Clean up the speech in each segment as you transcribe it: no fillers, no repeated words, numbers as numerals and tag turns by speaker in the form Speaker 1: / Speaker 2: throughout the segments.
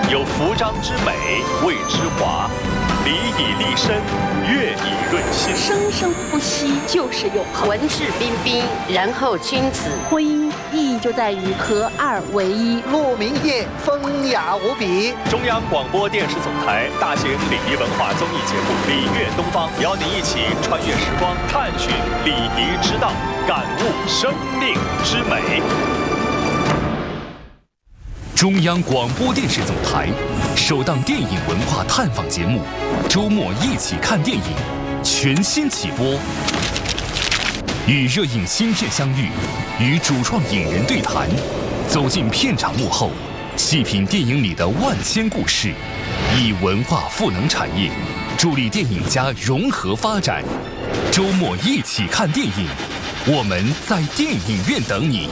Speaker 1: 有服装之美，谓之华；礼以立身，乐以润心。
Speaker 2: 生生不息就是永恒。
Speaker 3: 文质彬彬，然后君子。
Speaker 2: 婚姻意义就在于合二为一。
Speaker 4: 鹿鸣夜，风雅无比。
Speaker 1: 中央广播电视总台大型礼仪文化综艺节目《礼乐东方》，邀您一起穿越时光，探寻礼仪之道，感悟生命之美。
Speaker 5: 中央广播电视总台首档电影文化探访节目《周末一起看电影》全新起播，与热映新片相遇，与主创影人对谈，走进片场幕后，细品电影里的万千故事，以文化赋能产业，助力电影家融合发展。周末一起看电影，我们在电影院等你。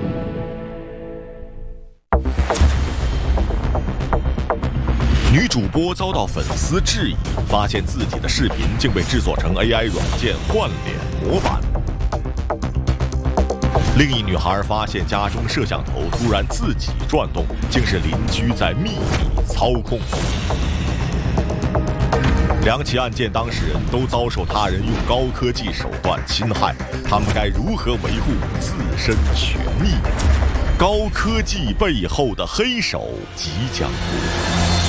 Speaker 6: 女主播遭到粉丝质疑，发现自己的视频竟被制作成 AI 软件换脸模板。另一女孩发现家中摄像头突然自己转动，竟是邻居在秘密操控。两起案件当事人都遭受他人用高科技手段侵害，他们该如何维护自身权益？高科技背后的黑手即将播出。